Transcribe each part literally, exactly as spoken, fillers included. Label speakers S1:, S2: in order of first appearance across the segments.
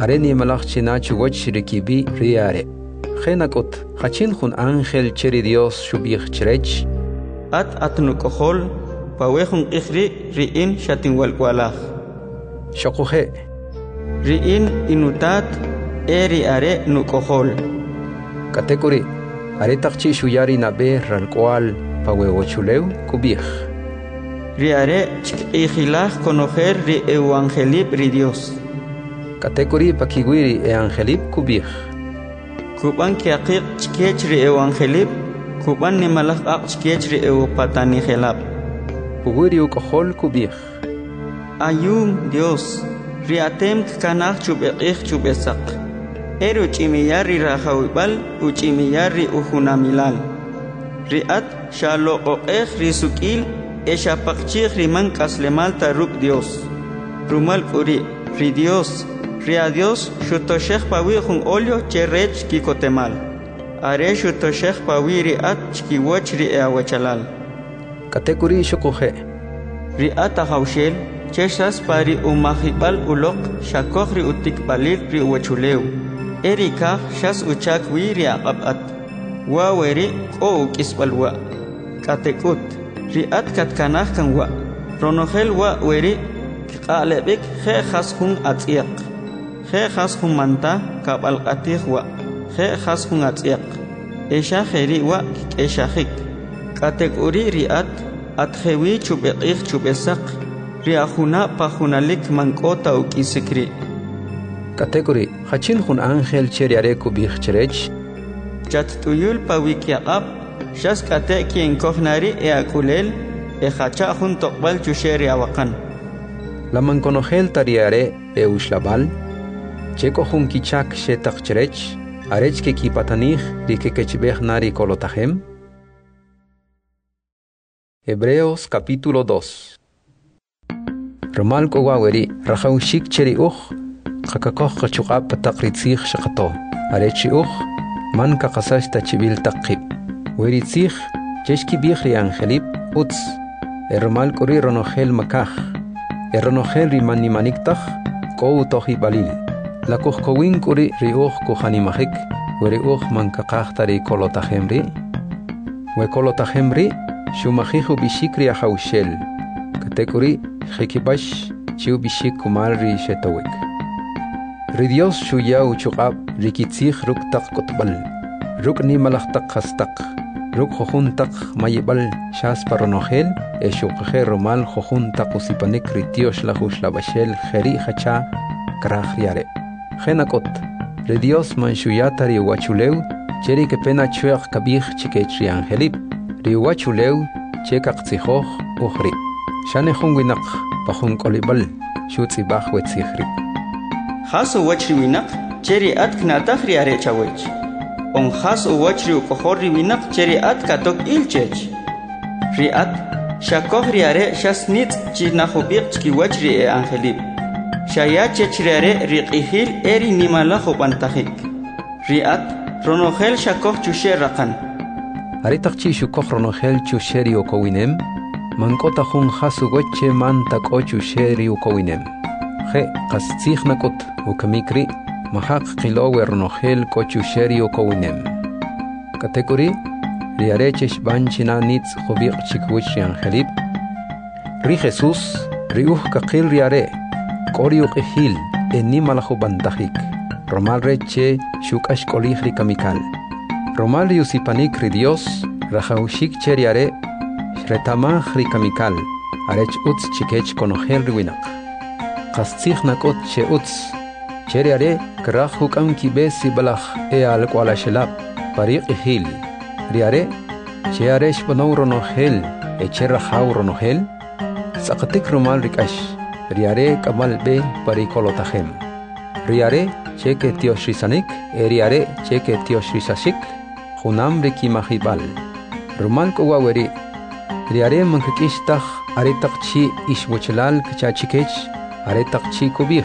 S1: Areni malach china chugoch rikibi riare. Genakot, hachin hun ángel cheri Dios shubich cherech.
S2: At atnukohol, pawehun ikhri riin shatinwalkwalach.
S1: Shokuhe.
S2: Riin inutat eri are nukohol.
S1: Katekuri, aretakchi shuyari nabe ralkwal pawewochuleu kubich.
S2: Riare chikihilach conocer ri evangelib ri Dios.
S1: Katekuri pakiguiri e angelib kubich.
S2: Kuban kiakik chikech ri evangelib, kuban ni malach ak chikech ri eupatani helab.
S1: Puguri ukohol kubich.
S2: Ayum Dios, riatem kanach chubekich chubesak. Eru chimiyari rahawibal, uchimiyari uhunamilal. Riat shalo oech risukil, esha pakchich riman kaslemal taruk Dios. Rumal uri, ri Dios, ria Dios, shutoshech pawi jun olio cherech kikotemal. Are shutoshech pawi riat chkiwoch ri eawachalal.
S1: Katekuri shokohe.
S2: Riat ahaushel, cheshas pari umahibal ulok, shakoch ri utikbalil ri uwachuleu. Erika shas uchak wi ri aqabat. Wa weri o ukisbalwa. Katekut. Riat katkanah kan wa. Ronohel wa weri qalebik khe khas hun atiq. Khe khas hun manta kabal qatih wa. Khe khas hun atiq. Esha kheri wa esha khik. Katek uri riat atkhewi chubeqih chubesak. Riahuna pahunalik mankota ukisikri.
S1: Katekuri hachin hun ángel cheriare kubich cherech.
S2: Chat tuyul pawikiaqab. Shas kate kien kohnari e akulel e hacha hun tokbal chusheri awakan.
S1: Laman konogel tariare e ushlabal. Cheko hun kichak shetak cherech. Arech ke kipatanich di ke kechbech nari kolotahem. Hebreos capítulo dos. Romal kowaweri rahaushik cheri uch. Kakakoh kachukab patakritzich shakato. Arechi uch. Man kakasash tachibil takib. Weritzich, cheshki bichri angelip, uts, ermal kuri ronogel makach, eronogel rimani maniktach, kou tohi balil. La kohkowin kuri riuch kuhanimahik, weriuch mankakach tari kolotahemri, we kolotahemri, shumahihu bishikri ahaushel, katekuri, hikibash, chiu bishik kumalri shetowek. Ridios shuya uchukab, rikitzich ruk tak kotbal, ruk ni malachtak hastak. Ruk jojuntak mayibal shas paronogel, e shukhe romal jojuntak usipanik ritios la huslabashel jeri hacha krahriare. Genakot, re Dios manshuyata riwachuleu, cheri que pena chuach kabich chikechri angelip, riwachuleu, chekak tzihoch uhri. Shane hunginak, pahun kolibal, shutzi bach wetzihri.
S2: Hasu wachri winak, cheri at knatach riare chawech. On has u wachri u kohori winak cheri at katok ilchech. Riat, shakoh riare shasnit chinahubik chki wachri e angelib. Shaya chechriare riqihil eri nimalaho pantahik. Riat, ronogel shakoh chusherakan.
S1: Aritakchi shukoh ronogel chusheri u kowinem, mankota hun hasu goche man tako chusheri u kowinem. He, kastzich nakot u kamikri, mahak kilowe ronogel kochusheri o kowinem. Katekuri, riarechesh banchina nitz jobik chikwich angelip. Ri Jesus, riuh kakil riare, koriuk ehil, enimalajo bantahik. Romal reche shukash kolihri kamikal. Romal riusipanik ri Dios, rajaushik cheriare, shretamah ri kamikal, arech utz chikech konogel riwinak. Kastzich nakot che utz. Cheriare, krach hukam kibesi balach e al kuala shelab, pariq ihil. Riare, cheare shpano ronogel, e cherra hau ronogel. Sakatik romal rikash, riare kamal be parikolotahem. Riare, cheke tiosrisanik, e riare, cheke tiosrisashik, hunam riki mahibal. Romal kowaweri, riare mankakishtach, aretakchi ishwochelal kachachikech, aretakchi kubich.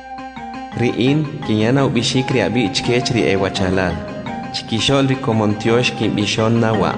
S3: Riin, kinyana ubishikri abi chkechri e wachalal. Chikishol ri komontiosh kin bishon nawa.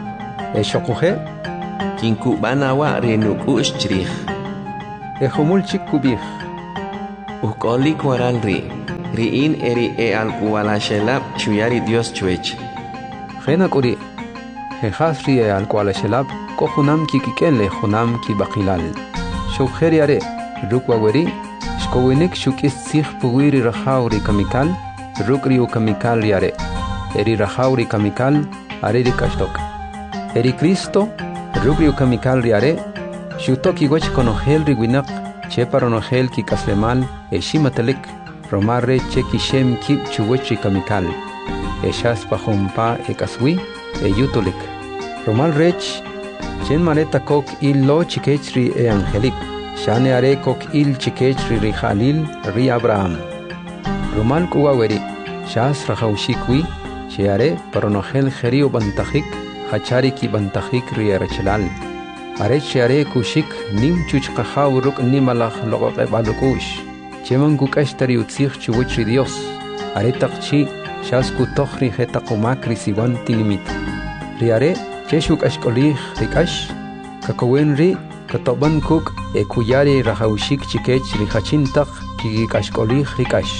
S1: E shokuhe?
S3: Kin kubana wa ri nukush chrich.
S1: E humul chik kubich.
S3: Ukoli kwaral ri. riin eri e alqualashelab chuyari Dios chuech.
S1: Gena kuri jehasri e alqualashelab ko junam ki kikenle junam ki bakilal. Shukher yare rukwaweri shkowinik shukis sikh puwiri rahauri kamikal rukri u kamikal yare. Eri rahauri kamikal are rikashtok. Eri Cristo rukri u kamikal yare shutoki wech konogel rigwinak cheparonogel ki kaslemal e shimatelik romarre cheki shem kip chuwechi kamikal e shas pahompa e kaswi e yutolik romal rech chen maleta kok il lo chikechri e angelik shane are kok il chikechri ri Khalil ri Abraham romal kuwaweri shas rahaushikwi cheare paronogel kheri u bantahik hachari ki bantahik ri arachlal Arech share kushik nim chuchqahaw ruk nimalach loqe balukush cheman kukashtari utzich chuwchi Dios are taqchi shas kutokhri hetaqumakri siwan tilimit riare cheshuk ashkolih rikash kakowenri katoban kuk e kuyari rahaushik chikech rihachintaq kikashkolih rikash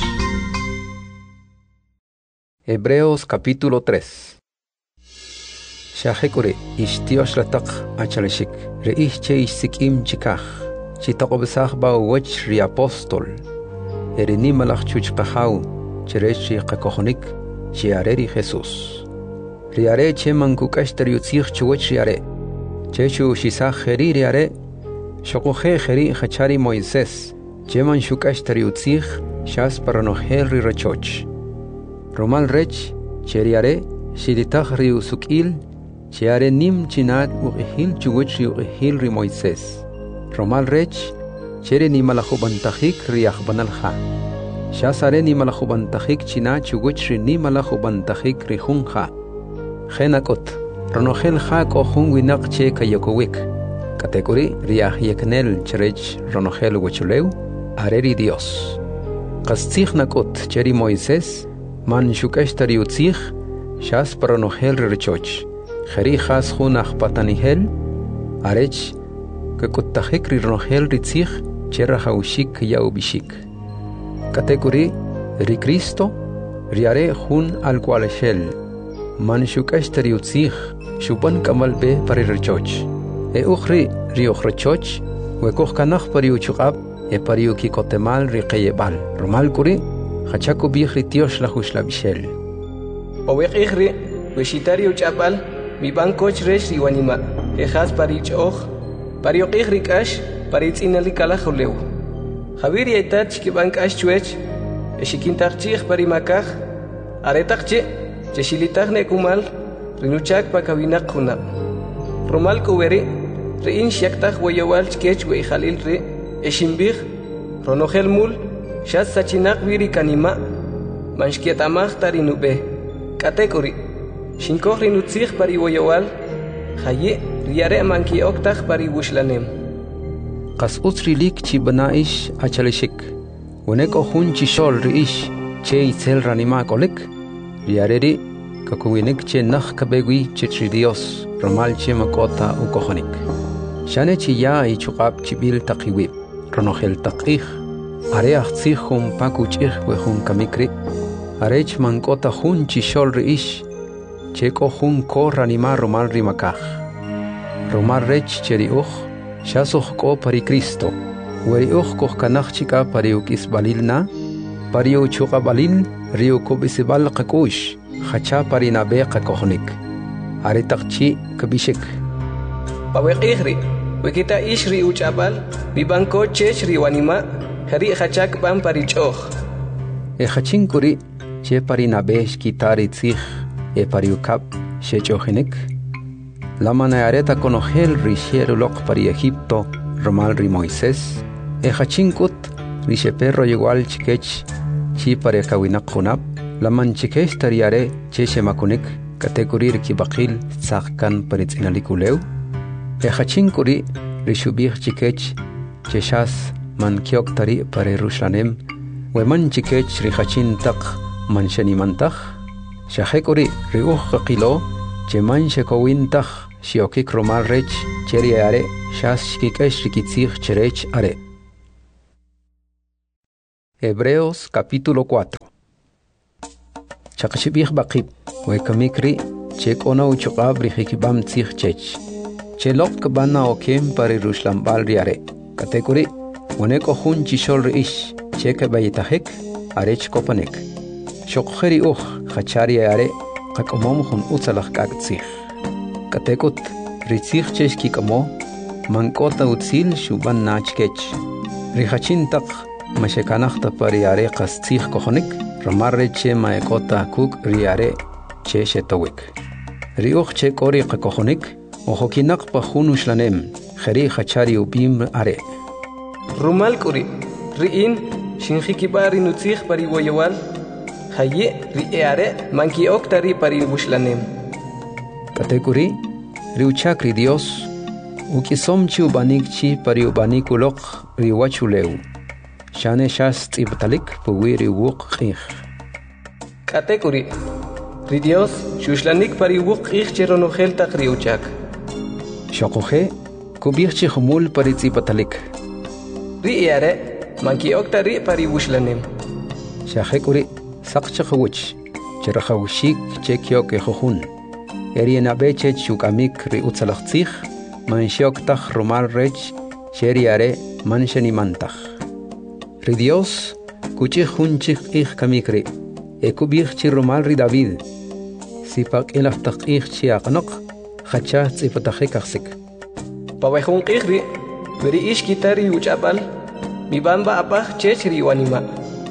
S1: Hebreos capítulo tres Shahekure ishtiosh latak achaleshik reish che ishsikim chikach chitaqobsach ba wach ri apostol erini malach chuchqahaw cherechi qakohnik chiareri Jesus riare che mankukash teriutzich chuwach riare chechu shisach kheri riare shoqohe kheri khachari Moises cheman shukash teriutzich shas paranohel ri rachoch romal rech cheriare shiditach ri usukil Chiare nim chinat uqihil chuwich uqihil ri Moises. Romal rech, chere ni malahubantahik riach banalha. Shasare ni malahubantahik china chuwich ni malahubantahik ri hunha. Genakot, ronogel ha ko hunwinak che kayokowik. Kategori riach yeknel cherech ronogel wachuleu, areri Dios. Kastich nakot cheri Moises, man shukashtari utzich, shas paronogel richoch. Kheri khas khunach patanihel arech ke kuttahik ri ronogel ritzich chera haushik yaubishik kategori ri Cristo riare hun al qualeshel man shukashtari utzich shupan kamal be pari richoch e ukhri ri ukhrochoch we kokh kanach pari uchqab e pari ukikotemal ri qeyebal romal kuri khachako bi khritios la khushla bishel
S4: oweq ikhri we shitari uchabal mi bancoch resh riwanima ejas parich oj parioqih rikash paritz inali kala khuleu Javier yaitat ki bankash chuech eshikintarchih parimakaj aretaqche cheshilitagne kumal rinuchak pakawinaq khuna romal kuweri rein shyaktaq wayawal chkech we Khalil re eshimbih ronogel mul shas sachinaq wiri kanima manshkietamaj tarinube katekori Shinkoh rinutzich pari woyawal, haye riare manki oktach pari wushlanem.
S1: Qas utsrilik chi banaish achaleshik. Weneko hun chi shol riish che itzel ranima kolek. Riareri kakuwinek che nach kabegui che Dios romal che makota u kohonik. Shane chi ya i chuqab chi bil taqiwib. Ronogel taqih. Are achtzich hun pakuchich we hun kamikri. Arech mankota hun chi shol riish. Cheko hun ko ranima romal rimakaj. Romal rech cheri uj, shasoh ko pari Cristo. Weri uj koh kanach chika pari ukis balilna, pari uchuka balil, riu kubisibal qakush, hacha pari nabe qakohnik. Aritakchi kabishik.
S4: Pawek ihri, wikita ishri uchabal, bibanko chech riwanima, hari hachak ban pari choh.
S1: E hachin kuri, che pari nabe shkitari tzich, e pariukap shechohenek la manareta conogel rishiero loc pari Egipto romal ri Moisés e hachinkut risheperro igual chikech chi pare kawinak kunap la manchikesh tariare cheche makunik kategorir ki bakil tsakkan paritzinalikuleu e hachinkuri rishubih chikech cheshas man kiok tari pare Rushlanem we man chikech ri hachintak man shanimantak Shahekuri riuh qilo cheman shekowintach shiokik romal rech cheri are shas shikikesh rikitzich cherech are Hebreos capítulo cuatro. Chaqashibih baqib, wekamikri, chek ona uchukab rihikibam tzich chech. Chelok kabana okem pari rushlambal riare. Katekuri, waneko hun chishol riish, cheke bayitahek, arech kopanek. Shokheri uch, khachari are, kakomom hun utsalach kagtzich. Katekut, ritzich chech kikamo, mankota utsil shuban nachkech. Rihachin tak, mashekanachta pariare kastzich kohonik, ramarre che maekota kuk riare che shetowik. Riuch che kori kakohonik, ojokinak pa hunuslanem, kheri khachari ubim are.
S4: Rumal kuri, riin, shinjikibari nutzich pari woyawal, haye rieare, manki oktari pari bushlanem.
S1: Katekuri, riuchakri Dios, ukisomchi ubanikchi pari ubanikulok riwachuleu. Shane shas tibtalik puwiri wuk qih.
S4: Katekuri, ri Dios, shushlanik pari wuk qih cheronogel tak riuchak.
S1: Shokoje, kubirchi humul pari tibtalik.
S4: Riare, manki oktari pari bushlanem.
S1: Shahekuri, sakchakawich, cherahawshik chekyok ehohun. Eriena beche chukamik ri utsalachtzich, manshok tach rumal rech, sheriare manshani mantach. Ri Dios, kuchich hunchich ich kamikri, ekubich chi rumal ri David. Sipak ilaftach ich chi aqnok, khachah tzipatachikaksik.
S4: Pawehun qihri, veri ish kitari uchapal, mi bamba apach chechri wanima.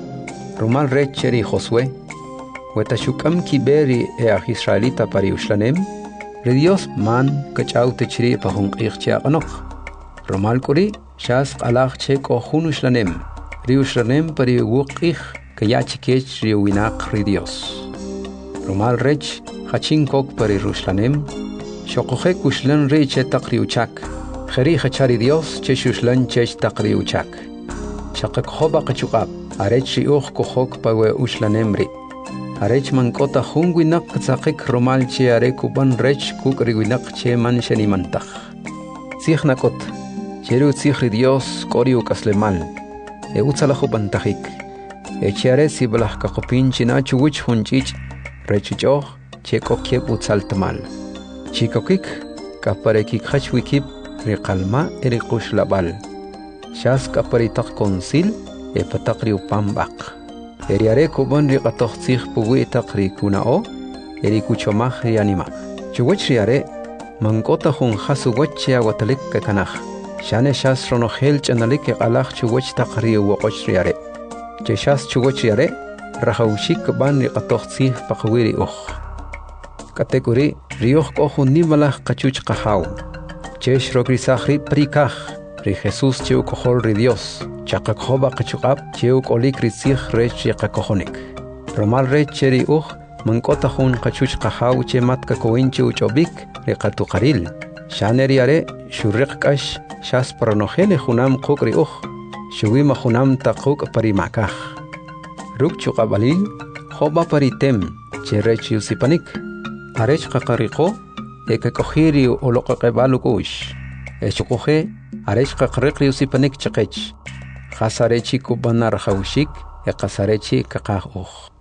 S1: Rumal rech cheri Josué, wetashukam kiberi e a Israelita pari ushlanem, ri Dios man kachau techri pahun ich chi aqnok. Rumal kuri, shas alach che ko hunushlanem. Riushranem pari wukih kayachikech riuinak ri Dios. Rumal rech hachinkok pari rushlanem, shokoje kushlan re che takriuchak, kheri hachari Dios che shushlan chech takriuchak. Chakak hoba kachukab, arech riuch kohok pawe ushlanem ri. Arech mankota hunguinak tzakik rumal che are kuban rech kuk riuinak che man shenimantach. Tzichnakot, cheru tzich Dios koriu kaslemal. E utzalajo bantahik. E chiare si balah kakopin china chuwich hunchich, rechichoh, cheko kiep utzaltamal. Chikokik, kaparekik hachwikip, rikalma erikush labal. Shas kaparitak konsil, e patakri upambak. Eriare kuban rikatochzich puwi takri kunao, erikuchomach rianima. Chuwich riare, mankota hun hasuwache awatalik kakanach. Shane shas ronogel chanalik alach chuwach takri wokoch riare. Che shas chuwach riare, rahaushik ban riqatochzi pakwiri uch. Katekuri, rioch kohun nimalach kachuch kahau. Che shrogri sahri prikach, ri Jesus cheu kohol ri Dios. Chakakhoba kachukab, cheu kolik rizich rech yakakohonik. Romal rech cheri uch, mankota hun kachuch kahau che matka koinche uchobik, riqatukaril. Shane riare, shurriq kash, shas paranogele junam kukri uch, shuwima junam takuk parimakach. Ruk chukabalil, hoba paritem, cherech yusipanik. Arech kakariko, eke kohiri olokakebalukush. Echukuhe, arech kakarikri yusipanik chakech. Khasarechi kubanar haushik, e kasarechi kakach uch.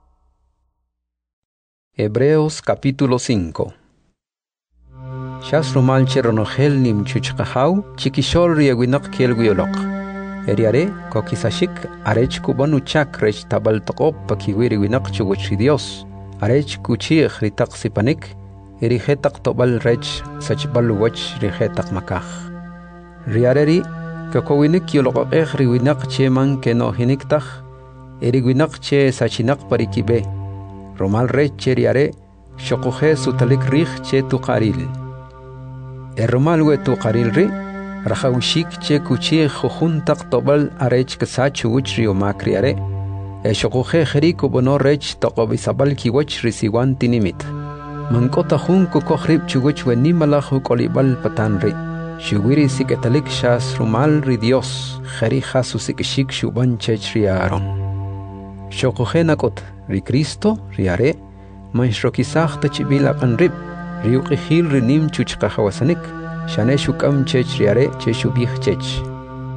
S1: Hebreos capítulo cinco. Shas rumal cheronogel nim chuchkahau, chikishol riaguinak kielguiolok. Eriare, kokisashik, arech kubanu chak rech tabal tokop pakiwiri winak chuguchi Dios. Arech kuchich ritak sipanik, erihetak tobal rech sachbal wach rihetak makach. Riareri, kakowinik yolok ech riwinak che man keno hiniktach, eriguinak che sachinak parikibe. Romal rech cheriare, shokuhe sutalik rich che tukaril. Erromal wetu qarilri, rahawshik che kuchi khuntak tobal arech kasachu wich rio makriare, e shokuhe kheriku bono rech taqobisabal ki wich risiwan tinimit. Mankota hun kukohrib chuwich wenimalahu kolibal patanri. Shuwiri siketalik shas rumal ri Dios, kheri hasu sikishik shuban chech riaron. Shokuhe nakot ri Cristo riare, manshrokisak tachibila kanrib. Riuqihil rinim chuchqahawasanik, shane shukam chech riare che shubih chech.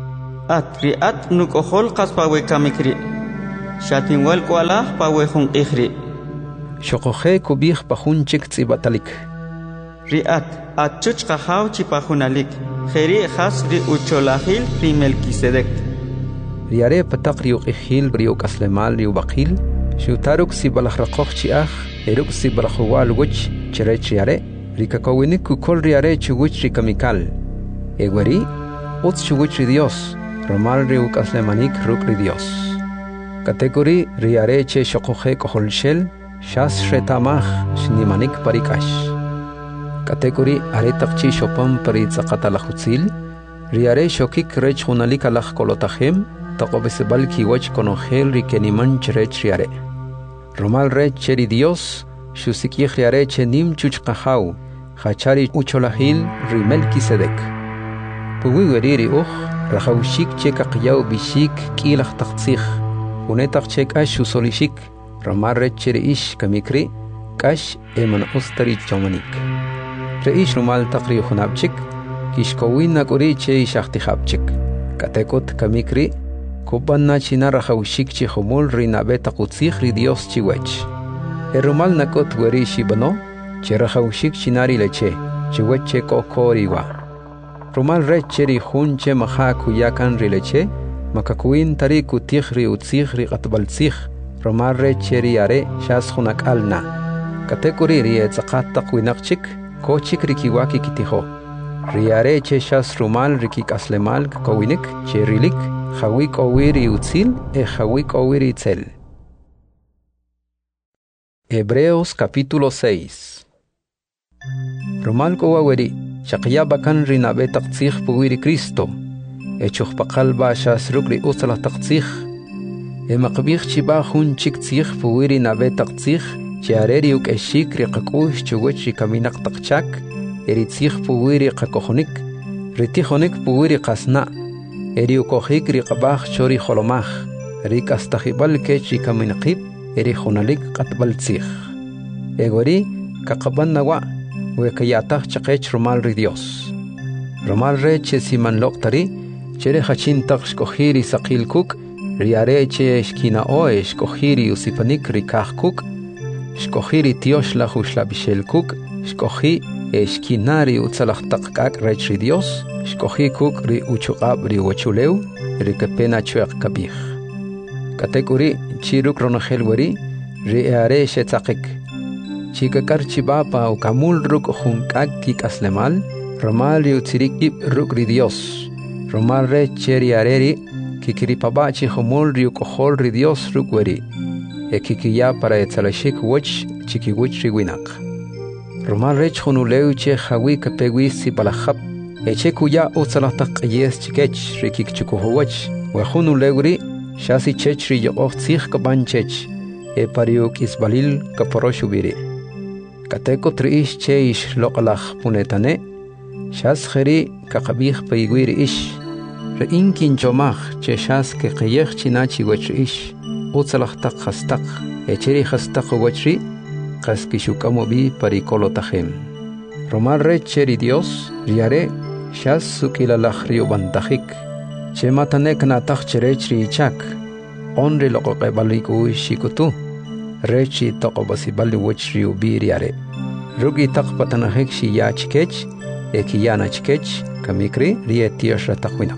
S2: At riat nukohol kaspawe kamikri. Shatinwal kwala pawe hun ikhri.
S1: Shokohe kubih pahun chik tsibatalik.
S2: Riat at chuch kahaw chipahunalik. Kheri khas ri ucholahil ri Melquisedec.
S1: Riare patak riuk ikhil briuk aslemal riu bakil. Shutaruk si balahrakoch chiach. Eruk si balahwal wuch chirech riare. Rikakowinik kukol riare chuguch rikamikal. Egweri, uts chuguch ri Dios. Romal riuk aslemanik ruk ri Dios. Kategori riare che shokohe koholshel. Shas retamach shnimanik parikash. Kategori aretakchi shopam paritzaqatalahutzil. Riare shokik rech hunalik alach kolotachem. Taqobesebal kiwach konohel rikeniman cherech riare. Romal rech cheri Dios. Shusikich riare chenim chuchqahau. Hachari ucholahil ri Melquisedec. Puwiweriri uch. Rahaushik chekaqyaw bishik kilach taqtzich. Unetaq chek ash usolishik. Ramar rech reish kamikri. Kash eman ustari chomanik. Reish rumal taqri khunabchik. Kishkowin nakuri che shachtihabchik. Katekot kamikri. Kubanna china rahaushik chi khumul rinabe taqutzich ri Dios chiwech. Erumal nakot weri shibano. Che rahaushik chinari leche. Chiweche kokoriwa. Rumal rech cheri hunche maha kuyakan ri leche. Makakuin tari kutich ri utzich ri qatbaltzich. Romar re cheri are shas hunak alna. Kategori rie zakat takwinakchik, ko chik rikiwaki kitiho. Riare che shas rumal rikik aslemal kawinik, cherilik, hawik owiri utzil, e hawik owiri itzel. Hebreos capítulo seis. Romal kowaweri, shakya bakan rinabe taktzich puwiri Cristo. Echuch pakalba shas rukri usala taktzich. Emakbich chiba hun chik tzich puwiri nabe taktzich, chiareri uk eshik riqakush chuguch rikaminak takchak, eri tzich puwiri qakohonik, ritihonik puwiri qasna, eri ukohik riqabach chori holomach, rikastahibal kech rikaminaqib, eri hunalik qatbal tzich. Egori, kaqaban nawa, wekayatach chaqech rumal ri Dios. Rumal re che siman loqtari, chere hachin taksh kohiri saqil kuk, Riare che esquina o escogiri usipanik rikach kuk, escogiri tios la husla bishel kuk, escogi esquinari utzalachtakak rech ri Dios, escogi kuk ri uchuqab ri wachuleu, rikapena chuak kabich. Kategori chiruk ronahel weri, riare shetzakik. Chikakar chibapa u kamul ruk hunkak kik aslemal, romal ri utzirikib ruk ri Dios, romal re cheriareri, Kikiripabachi homol riu kohol ri Dios rukweri. E kikiya para etzalashik wach chikiwich riwinak. Romal rech honuleu che hawi kapegwi si balahap. Eche kuya utzalatak yes chikech rikik chukuhowach. We honuleuri shasi chech ri yoch tzich kabanchech. E pariuk isbalil kaporoshubiri. Kateko triish che ish lokalach punetane. Shas kheri kakabich paigwiri ish. Reinkin chomach che shas ke qayech chinachi wachrish utzalachtak khastak echeri khastak wachri qaskishukamo bi parikolotahem Romal re cheri Dios riare shas sukilalach rio bantahik che matanek natach cherechri chak onri loqebaliku shikutu rechi toqobasibali wachri ubiriare rugi taqpatanahik shi yachkech ekiyana chkech kamikri rietiosh ratakhwinak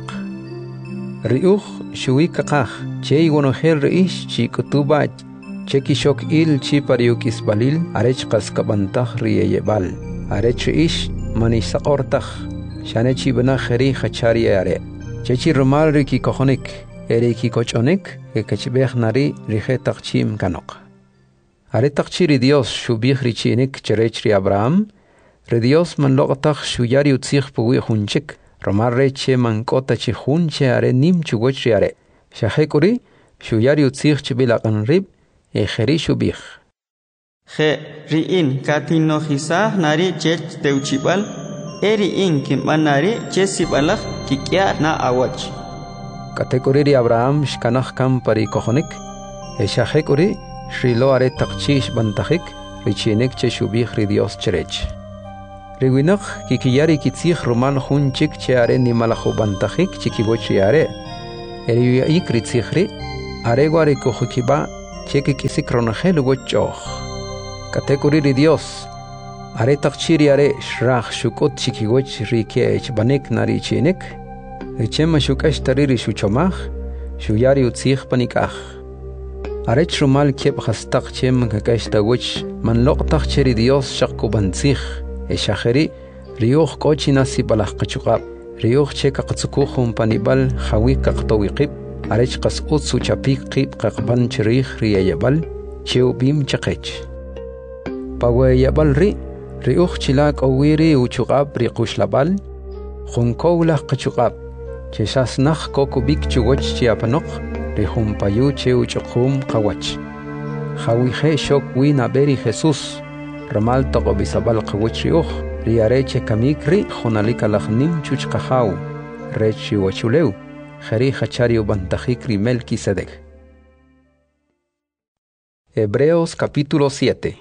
S1: Riuch shui kakach, che iwonohel reish chi kutubach, che kishok il chi pariukis balil, arech kaskabantach rieyebal, arech reish manisakortach, shane chi banacheri hachari are, che chi rumal riki kohonik, eriki kochonik, e kachibech nari rihetach chim kanok. Aretach chiri Dios shubich richinik cherech ri Abraham, re Dios man logtach shuyari utzich puwi hunchik, Romal reche mankota chi hunche are nim chugoch are. Shahekuri, shuyari utzich chibilakan rib, e jeri shubich.
S2: Je riin katino hisa nari chech teuchibal, eri in kimbanari chesibalach kikia na awach.
S1: Kategori Abraham shkanach kam pari kohonik, e shahekuri, shrilo are takchish bantahik, richinek che shubich ri Dios cherech. Riwinach kikiyari kitzich rumal hunchik che are ni malachu bantahik chikibochi are. Eriyo ikri tsikhri, areguare kojukiba, cheque kisik ronajel gochoch. Katekuriri Dios, are takchiri are shrach shukot chikigoch rike banek nari chinek, echema shukash tariri shuchomach, shuyari utzich panikach. Are chrumal kep hastak chem kakash tagoch, man lok takchiri Dios shakko bantzich, eshacheri, rioch kochinasi balach kachukab. Riyuq cheka qatsukuhum panibal hawi qaqtawiqib arech qas utsu chapik qib qaqban chirih riyayabal chew bim chaqech pawayabal ri riyuq chilak awiri uchuqab riqushlabal khunkowlah qachuqab cheshas nakh kokubik chugoch chiapanoq rihum payu chew chuqum qawach hawi khe shok wina beri Jesus ramal taqobisabal qawach riyuq Riareche kamikri jonalika lachnim chuchkahau rechi wachuleu jeri hachario bantajikri Melquisedec. Hebreos capítulo siete.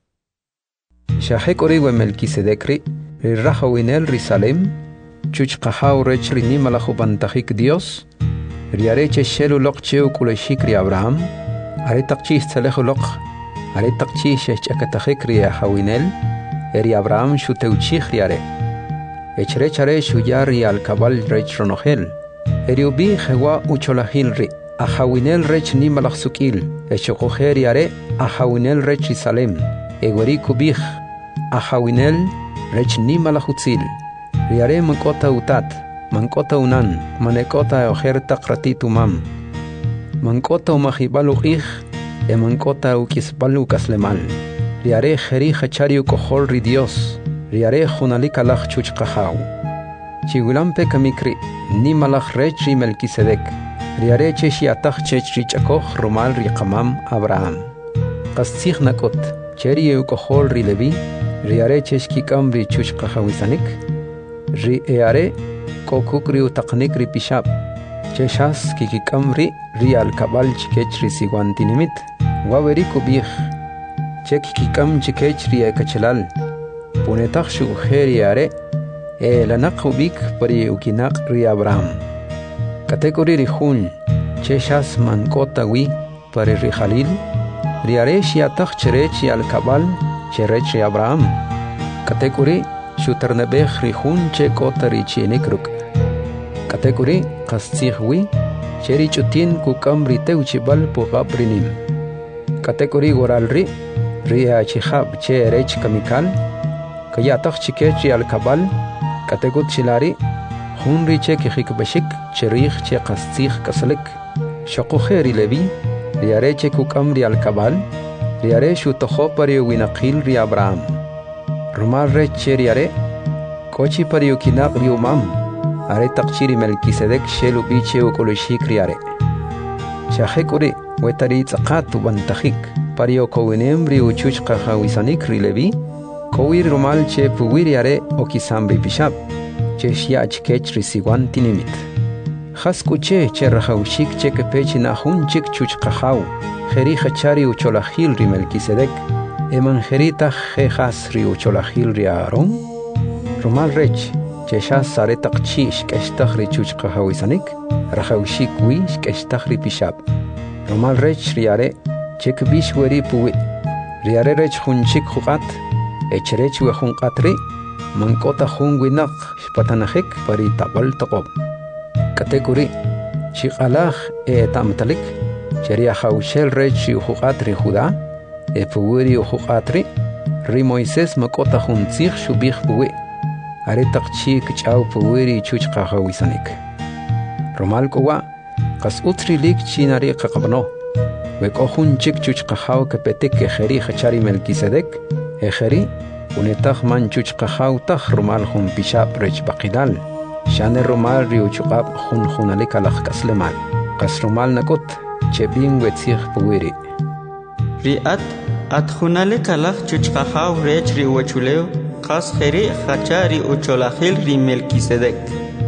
S1: Shahekoriwe Melquisedecri rirahawinel risalem chuchkahau rechri nimalajo bantajik Dios riareche shelu lokcheu kuleshikri Abraham aretakchis telejo lok aretakchis chakatajikri ahawinel Eri Abraham shuteuchich riare. Echrechare shuyari al cabal rech ronogel. Eri ubi jewa ucholahil ri. Ahawinel rech nimalach sukil. Echokoher yare ahawinel rech Isalem. Egweri kubich. Ahawinel rech nimalach utzil. Riare mankota utat. Mankota unan. Manekota oher takratitu mam. Mankota umahibalu ich. E mankota ukisbalu kaslemal. Riare jeri hachario kohol ri Dios, riare junalika lach chuchkahau. Chigulampe kamikri, ni malach rechi Melquisedec, riare cheshi atach chech richakoch romal riqamam Abraham. Qastzich nakot, cheri eu kohol ri Levi, riare chesh kikam ri chuchkahawisanik, ri eare kokuk ri utaqnik ri pishab, cheshas kikikam ri ri al kabal chikech ri siguantinimit, waweri kubich, Chek kikam chikech ria kachalal. Punetach shugeri are. E lanak ubik pari ukinak ria Abraham. Kategori rihun. Cheshas mankota wi pari rihalil. Riare shiatach cherechi al kabal. Cherechi Abraham. Kategori shuternebech rihun chekota richi nikruk. Kategori kastzich wi. Cheri chutin kukam riteuchibal pugabrinim. Kategori goral ri. Ria chihab che rech kamikal kayatach chikechi al kabal kategut chilari hunri che kihik bashik cherich che qastzich kaslik shaqukheri levi riare che kukamri al kabal riare shu toho pari winaqil ri Abraham rumal rech riare kochi pari ukinaq ri umam are taqchiri Melquisedec shelu biche ukolishik riare shahekuri wetari tsaqat bantajik Pario kowinem ri uchuch qahawisanik ri Levi, kowir romal che puwiriare okisambri pishab, che shiach kech ri siguan tinimit. Haskuche che rahaushik che kepechi nahun chik chuch qahaw, jeri hachari ucholahil ri Melquisedec, eman jerita jejas ri ucholahil ri Aaron, romal rech, che shas saretak chish keshtach ri chuch qahawisanik, rahaushik wish keshtach ri pishab. Romal rech riare, Chek bish weri puwi. Riare rech hunchik hukat. Echrech we hunkatri. Mankota hun winak shpatanahik pari tabal takob. Kategori. Chik alach e tamtalik. Cheria haushel rech hukatri huda. E puwiri hukatri. Ri Moises makota huntzich shubich puwi. Aretak chik chau puwiri chuchka hawisanik. Romal kowa. Kas utri lik chinari kakabano. Wekohun chik chuchqahaw kepetik ejeri hachari Melquisedec, ejeri, unetach man chuchqahaw tach rumal hun pishab rech baqidal, shane rumal riuchukab hun hunalika lach kaslemal, kas rumal nakot, chebin wetzich puwiri.
S2: Riat, at hunalika lach chuchqahaw rech riuchuleo, kas jeri hachari ucholahil ri Melquisedec.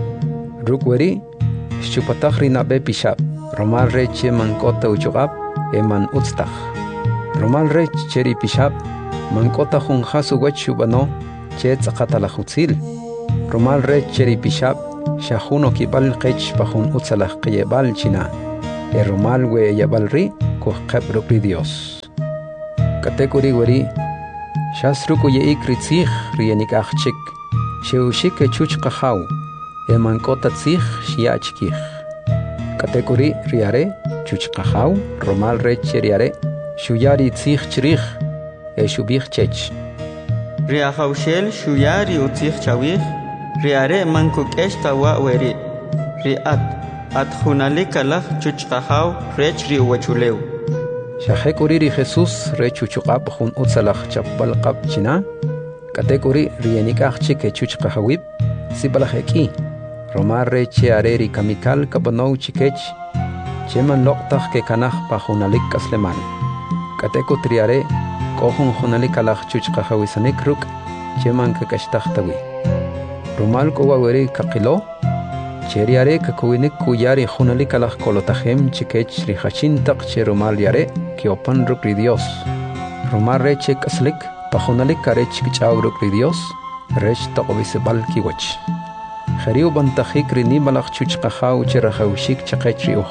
S1: Rukweri, shupatach rinabe pishab, rumal reche mankota uchukab, eman utstach. Romal rech cheri pishab, mankota hun hasu wachubano, che tzakata la hutzil. Romal rech cheri pishab, shajuno kibal qech pajun utsalah qeyebal china e romal we yabal ri ko qabru pri Dios katekuri wari shasruku ye ikritzich rienik achchik sheushik chuch qahaw e mankota tzich shiachkich katekuri riare chuch qahaw romal re cheriare shuyari tzich chrich e shubich chech
S2: riahawshel shuyari utzich chawich riare mankukesh tawa weri riat at junali kalaj chuch qahaw rech ri wachuleu
S1: Shahekuri ri Jesus re chuchuqap jun utsalaj chapal qap china katekuri rienikaj chike chuch qahawib sibalajeki romar re cheare ri kamikal kabanow chikech cheman loqtaj ke kanaj pa junalik kasleman kateko triare kohun junalik kalaj chuch qahawisanik ruk cheman kakashtajtawi romal ko waweri kakilo cheriare kakuinik kuyari junalik kalaj kolotajem chikech ri hachintaq cheromal yare Kiopan rukri Dios Romar reche kaslik pajunalik karech kichaw rukri Dios rech taqobisebal kiwach Jeriu bantajik rini malach chuch qahaw cherahawshik chaqech riuj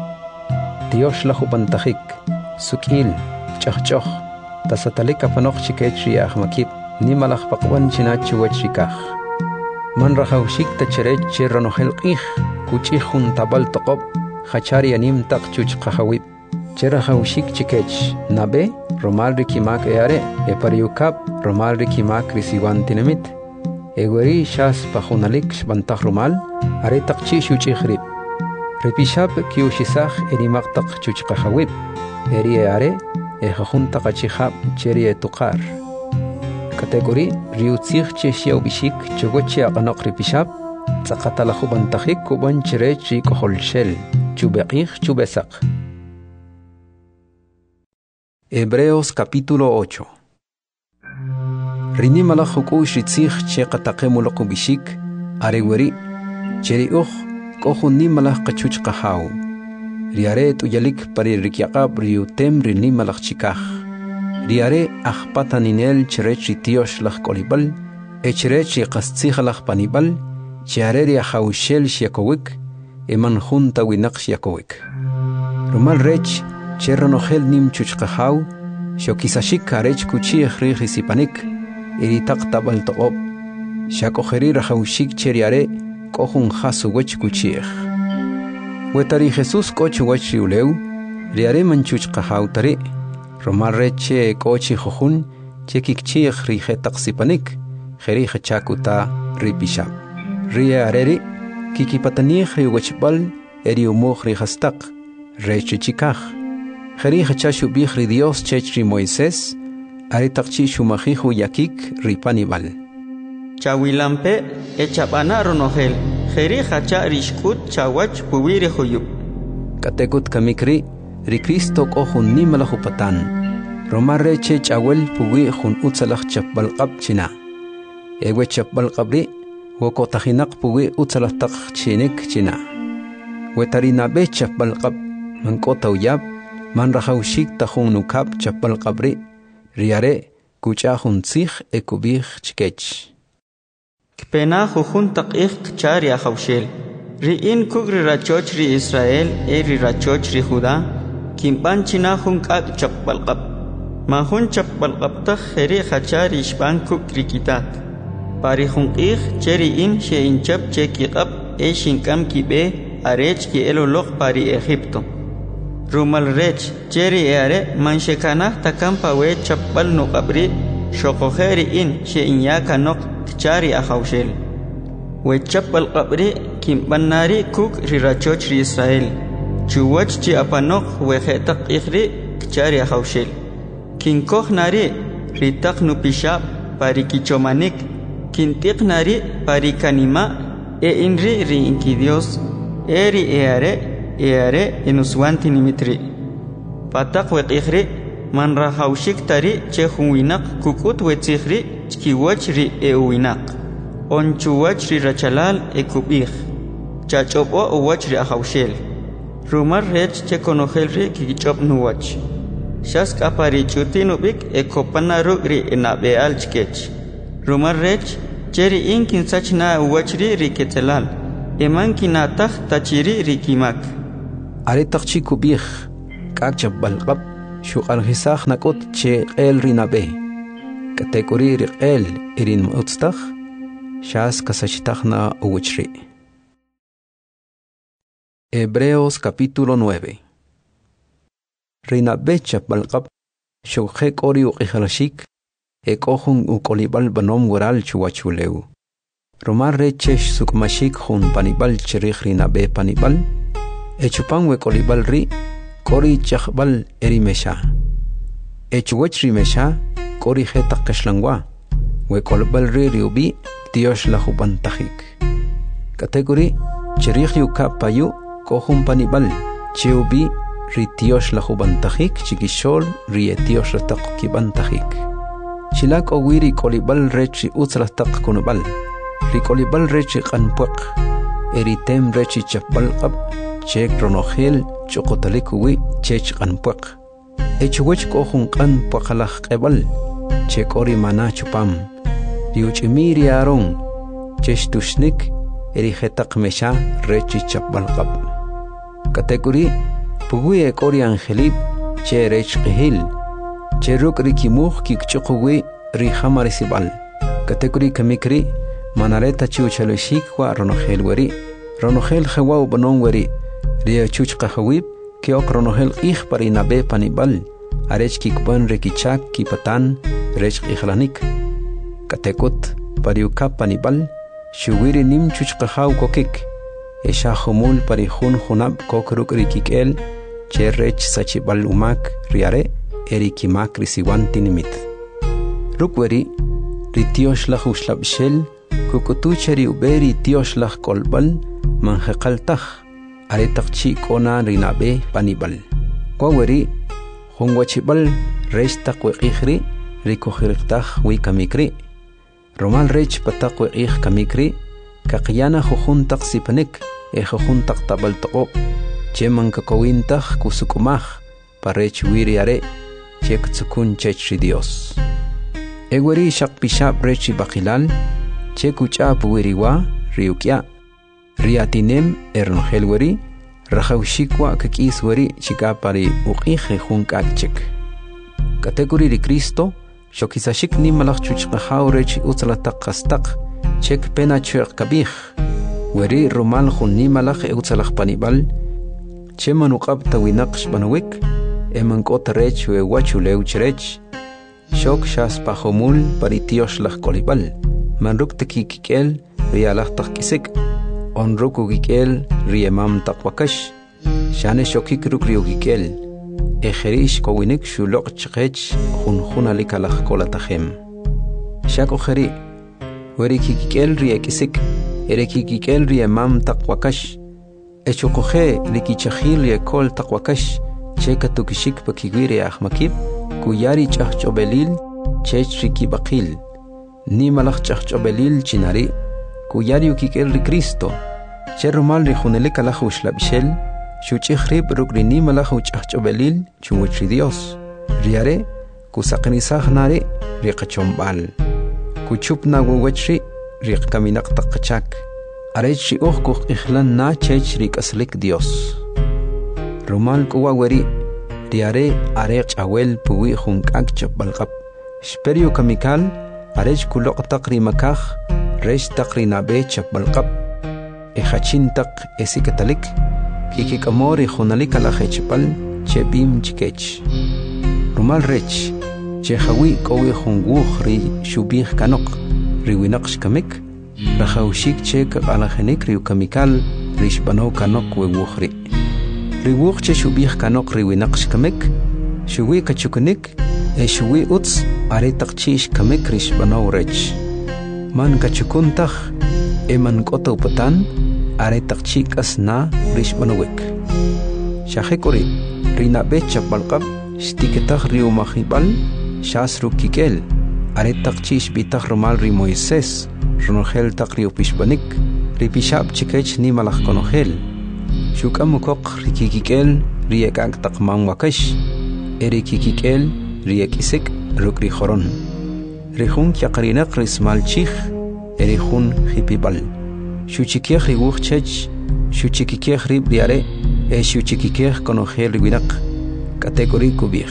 S1: Dios lahu bantajik sukil chachchoh tasatalik apanoq chikech riaj makib ni malach paqwan china chuwach rikaj man rahawshik tacherech cheranohel qih kuchih jun tabal taqob khachari anim taq chuch qahawib Cherahawshik chikech nabe romal rikimak eare e pariukap romal rikimak risiwan tinamit egweri shas pajunalik shbantah romal are taqchi shuchikhrib repishap kiushisaj erimak taq chuchqahawib eri eare e jajun taqachihab cheri etuqar kategori riutzich cheshiaw bishik chogochi aqanoq repishap tzaqatalahu bantajik kuban cherech rikoholshel chubeqij chubesaq Hebreos capítulo ocho. Rinimala hukush ritzich che qataqemuloq bishik areweri cheriuj kohun nimala qachuch qahaw riare tuyalik pari rikyaqab riutem rinimala chikaj riare ajpataninel cherech ritios laj kolibal echirech qastzij laj panibal chiare ri hawshel shiakowik eman junta winaq shiakowik romal rech Cherronogel nim chuchqahaw shokisashik karech kuchih rihisipanik iritaq tabal toqob shakojeri rahawshik cheriare kohun hasu wech kuchih wetari Jesus koch wech riuleu riare manchuchqahaw tari romal reche kochi jojun chekikchih rijetaq sipanik jeri chakuta ripishab riareri kikipatanij riwechbal eri umoj rihastaq rechichikaj Jeri hachashu bihri Dios chechri Moisés, aritaqchi shumajihu yakik ripanibal.
S2: Chawilampe echapana ronogel, jeri hacha rishkut chawach puwiri huyub.
S1: Katekut kamikri, ri Cristo kohun nimalahupatan. Romarre che chawel puwi hun utsalach chapbalqab china. Ewe chapbalqabri, wokotajinak puwi utsalach taq chinik china. Wetarinabe chapbalqab, mankota uyab, Man rahawshik tajun nukab chapal qabri riare kuchahun tzich ekubich chikech
S2: Kpena jujun taqih kchari ahawshel Riin kugri rachoch ri Israel eri rachoch ri Judá kimpan china jun kak chapal qab Mahun chapal qabtaj jeri hachari ishban kuk rikitat Pari jun qih cheri in she inchap cheki qab e shinkam kibe arech ki eloloq pari Egipto Rumal rech cheri eare manshekana takampa we chapal no qabri shokojeri in she inyaka nok tchari ahawshel we chapal qabri kimbanari kuk rirachoch ri Israel chuwach chi apanok we khetaq ikhri tchari ahawshel kinkoj nari ritaq nu pishab pari kichomanik kintiq nari pari kanima e inri ri inki Dios eri eare eare enuswanti nimitri patak we ikhri man rahawshik tari che hunwinak kukut we tsikhri chkiwach ri ewinaq onchuwach ri rachalal ekubih chachobo uwach ri ahawshel rumar rech che konogel ri kichop nuwach shask apari chutinubik ekopanaru ri enabeal chkech rumar rech cheri inkin sachna uwach ri ri ketelal eman kinataj tachiri rikimak.
S1: Aretaq chiku bih k'akchap balqab shuqalhisaj nak'ut che q'el rinabe. Katekuri riq'el irin ma'utztaj shas kasachtaj na uwichri. Hebreos capítulo nueve. Rinabe chap balqab shukhe k'ori uq'ijalashik ek'ojun uq'olibal banom waral chuwachuleu. Romar rechesh sukmashik jun panibal chirij rinabe panibal echupan wekolibal ri kori chakbal erimesha echuwech rimesha kori jeta kashlangwa wekolibal ri riubi Dios la jubantajik kategori chirij yuka payu kohun panibal chiubi ri Dios la jubantajik chikishol ri Dios la takibantajik chilak owiri kolibal rechi utzlataq kunubal rikolibal rechi qanpuq eritem rechi chapbal qab chek ronogel chokotalikuwi chech qanpuq echuwech kohun qanpuqalaj qebal chek ori mana chupam riuchimiri aron chesh tushnik eri jetaq mesha rechi chapbal qab kategori puwi ekori angelib che rech qihil che ruk rikimuj kikchuqwi ri hamarisibal kategori kamikri manareta chuchalishik wa ronogel weri ronogel jawaw banon weri ria chuch qahawib kiok ronogel ij parinabe panibal arech kikban rekichak kipatan rech ijlanik katekut pariuka panibal shuwiri nim chuch qahaw kokik esha humul parihun hunab kokruk rikikel che rech sachibal umak riare erikimak risiwantinimit rukweri ritios la huslabshel kukutucheri uberi Dios laj kolbal manjeqaltaj aretaqchi kona rinabe panibal kwaweri jungwachibal rechtaq weqijri rikojirqtaj wikamikri romal rech pataq weqij kamikri kaqyana jujuntaq sipanik e jujuntaq tabaltaqo cheman kakowintaj kusukumaj parech wiriare chek tsukun chechri Dios eweri shaqpishab rechi baqilal chekucha puwiriwa riukya riatinem ernogel weri rajawshikwa kakis weri chikapari uqije junkakchik kategori ri Cristo shokisashik nimalaj chuchqahaw rechi utzlataq qastaq chek pena chuq kabij weri romal jun nimalaj eutzalaj panibal cheman uqabta winaqsh banawik eman k'ota rech we wachulew chrech shok shas pajomul paritios laj kolibal manruk tekikikel rialaj taqkisik onruk ugikel riemam taqwakash shane shokik ruk riugikel ejerish kowinik shuloq chqech junjunalik alaj kolatajem shako jeri weri kikikel riekisik erekikikel riemam taqwakash echukoje rikichajil riekol taqwakash cheka tukishik pakigwiri ahmakib kuyari chahchobelil chech rikibaqil ni malaj chahchobelil chinari kuyari ukikel ri Cristo cherumal ri junelik alaj ushlabshel shuchijrib rukri ni malaj chahchobelil chumuchri Dios riare kusaqnisaj nari riqachombal kuchupna wawachri riqkaminaq taqachak arech uj kuj ijlan na chech rikaslik Dios rumal kuwa weri riare arech awel puwi junkak chapbalqab Sperio kamikal arech kuloq taqri makaj resh taqri nabe chapbalqab ejachin taq esikatalik kikikamori junalik alajechpal chebim chikech rumal rech chejawi kowi junguj ri shubij kanok riwinaqsh kamik rajawshik chek alajenik riu kamikal rishbano kanok wewujri riwuj che shubij kanok riwinaqsh kamik shuwi kachukunik e shuwi utz aretaqchish kamik rishbano rech man kachukuntaj eman k'ota upatan aretaqchik asna rishbanowik shajekori rinabe chapbalqab shtiketaj riu majibal shasru kikel aretaqchish bitaj romal ri Moisés ronogel taq riu pishbanik ripishab chikech ni malaj konogel shukamukok rikikikel riekak taq manwakash erikikikel riekisik rukri joron rihun kyaqarinak rismal chij erihun hipibal Xuchikiej ri wuchchech, xuchikikiej ri briare, e xuchikikiej konojel ri winak, kategori kubij.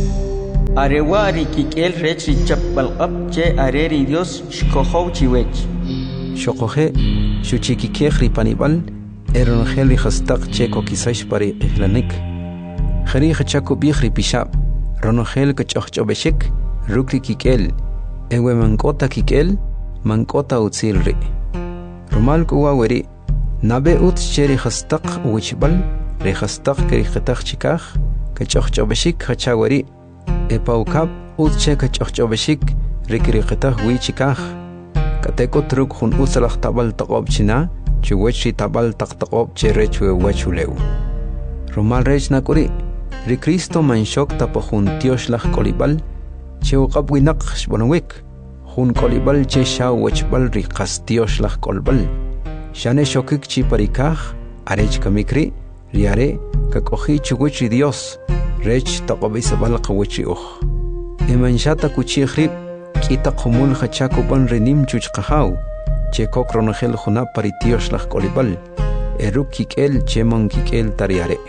S2: Arewa ri kikel rech ri chapbalqab che are ri Dios shkojow chiwech.
S1: Xokoje, xuchikikiej ri panibal, eronojel ri hastak che kokisash pari ihlanik. Jeri hachako bij ri pishab, ronojel kachojchobeshik, rukri kikel, ewe mankota kikel, mankota utzilri. Rumal kuwa weri, nabe ut cheri hastak uwichbal, ri hastak keri khataq chikaj, kachojchobeshik hachaweri, epaukab ut che kachojchobeshik, rikiri khataq wi chikaj. Kateko truk hun utsalaq tabal taqob china, chuwechi tabal taqtaqob che rechwe wachuleu. Rumal rech nakuri, ri Cristo manshok tapo hun tioshlag kolibal, che uqab winak shbonawik, hun kolibal che shaw wachbal ri qas tioshlag kolbal. Shane shokik chi parikaj, arech kamikri, riare, kakoji chuguchi Dios, rech taqobisabal qawichi uj. Emanshata kuchigrib, kita qumul hachakuban rinim chuchqahaw, che kokronogel juna pari tioshlag kolibal, eruk kikel che man kikel tariare.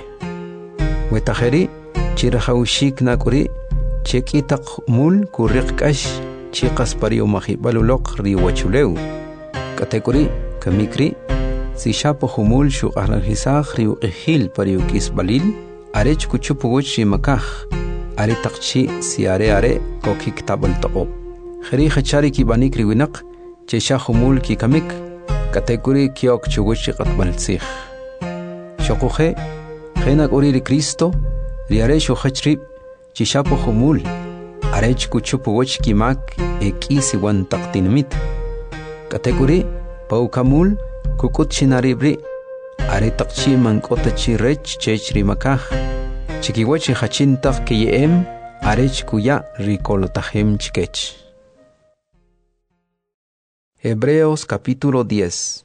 S1: Wetajeri, chirahaushik nakuri, che kitaq mul kurriqkash, chiqas pari umahibalulok riwachuleu. Kategori, kamikri, si shapo humul shuqaranhisaj riuqihil pari ukis balil, arech kuchupuguch rimakaj, are taqchi si are are kokik tabal taqob. Jeri hachari ki banik riwinak, che sha humul ki kamik, kategori kiok chuguch qatbal tsij. Shokuje, Genak ori ri Cristo, ri arecho hachrib, chishapo humul, arech kuchupu woch kimak, e kisi wan taqtinamit. Kategori, paukamul, kukut chinaribri, are taqchi mankota chi rech chech rimakaj, chikiwachi hachintaq kiyem, arech kuya rikolotajem chikech. Hebreos capítulo diez.